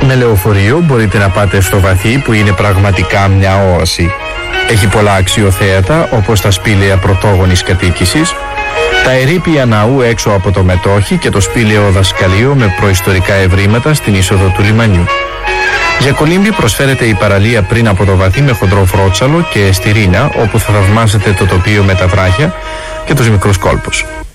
Με λεωφορείο μπορείτε να πάτε στο Βαθύ, που είναι πραγματικά μια όαση. Έχει πολλά αξιοθέατα, όπως τα σπήλαια πρωτόγονης κατοίκησης, τα ερείπια ναού έξω από το Μετόχι και το σπήλαιο δασκαλείο με προϊστορικά ευρήματα στην είσοδο του λιμανιού. Για κολύμπη προσφέρεται η παραλία πριν από το Βαθύ με χοντρό φρότσαλο και στη Ρίνα, όπου θα θαυμάσετε το τοπίο με τα βράχια και τους μικρούς κόλπους.